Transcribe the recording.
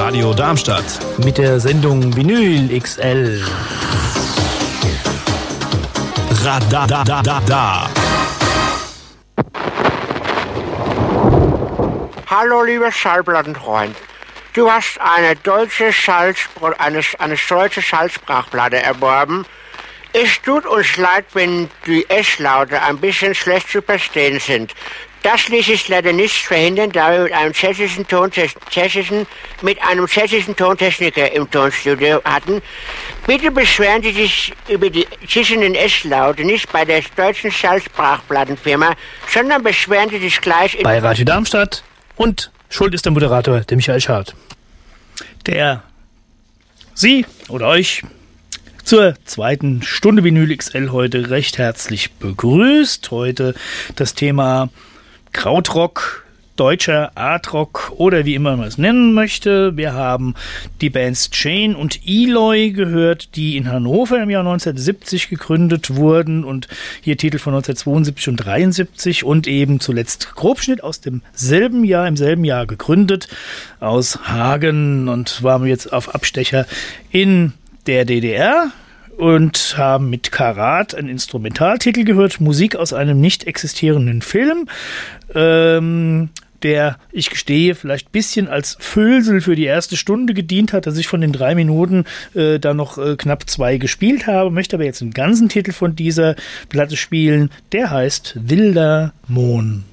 Radio Darmstadt. Mit der Sendung Vinyl XL. Radadadada. Hallo, lieber Schallplattenfreund. Du hast eine deutsche Schallsprachplatte erworben. Es tut uns leid, wenn die S-Laute ein bisschen schlecht zu verstehen sind. Das ließ sich leider nicht verhindern, da wir mit einem tschechischen Tontechniker im Tonstudio hatten. Bitte beschweren Sie sich über die zischenden S-Laute nicht bei der deutschen Schallsprachplattenfirma, sondern beschweren Sie sich gleich bei Radio Darmstadt. Und schuld ist der Moderator, der Michael Schad. Der Sie oder euch zur zweiten Stunde Vinyl XL heute recht herzlich begrüßt. Heute das Thema Krautrock, deutscher Artrock oder wie immer man es nennen möchte. Wir haben die Bands Chain und Eloy gehört, die in Hannover im Jahr 1970 gegründet wurden und hier Titel von 1972 und 1973 und eben zuletzt Grobschnitt aus im selben Jahr gegründet aus Hagen und waren jetzt auf Abstecher in der DDR. Und haben mit Karat einen Instrumentaltitel gehört, Musik aus einem nicht existierenden Film, der, ich gestehe, vielleicht ein bisschen als Füllsel für die erste Stunde gedient hat, dass ich von den 3 Minuten da noch knapp 2 gespielt habe, möchte aber jetzt einen ganzen Titel von dieser Platte spielen, der heißt Wilder Mohn.